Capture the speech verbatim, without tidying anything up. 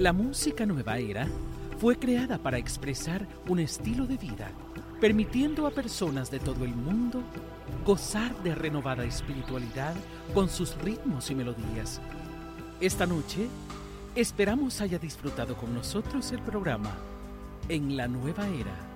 La música Nueva Era fue creada para expresar un estilo de vida, permitiendo a personas de todo el mundo gozar de renovada espiritualidad con sus ritmos y melodías. Esta noche, esperamos haya disfrutado con nosotros el programa En la Nueva Era.